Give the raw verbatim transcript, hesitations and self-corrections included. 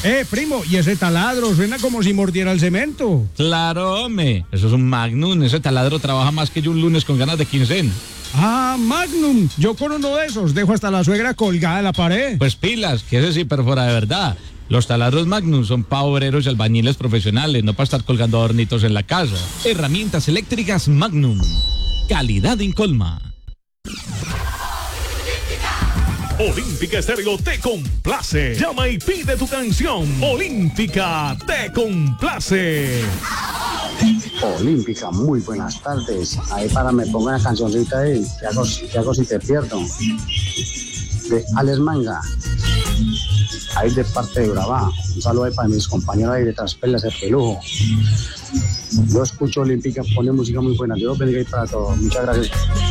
Eh, primo, y ese taladro suena como si mordiera el cemento. Claro, hombre. Eso es un Magnum. Ese taladro trabaja más que yo un lunes con ganas de quincena. Ah, Magnum. Yo con uno de esos dejo hasta la suegra colgada en la pared. Pues pilas, que ese sí perfora de verdad. Los taladros Magnum son para obreros y albañiles profesionales, no para estar colgando adornitos en la casa. Herramientas eléctricas Magnum. Calidad Incolma. Olímpica Estéreo te complace. Llama y pide tu canción. Olímpica te complace. Olímpica, muy buenas tardes. Ahí para me ponga una cancioncita ahí. ¿Qué hago, qué hago si te pierdo? De Alex Manga. Ahí de parte de Urabá. Un saludo ahí para mis compañeros ahí de Traspelas, el Pelujo. Yo escucho Olímpica, pone música muy buena. Dios bendiga ahí para todos. Muchas gracias.